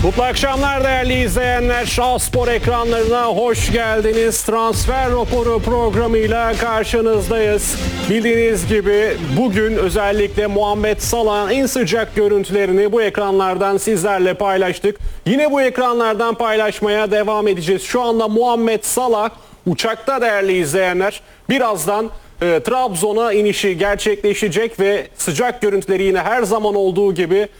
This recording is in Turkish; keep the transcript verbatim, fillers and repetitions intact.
Mutlu akşamlar değerli izleyenler. Şah Spor ekranlarına hoş geldiniz. Transfer raporu programıyla karşınızdayız. Bildiğiniz gibi bugün özellikle Muhammed Salah'ın en sıcak görüntülerini bu ekranlardan sizlerle paylaştık. Yine bu ekranlardan paylaşmaya devam edeceğiz. Şu anda Muhammed Salah uçakta değerli izleyenler. Birazdan e, Trabzon'a inişi gerçekleşecek ve sıcak görüntüleri yine her zaman olduğu gibi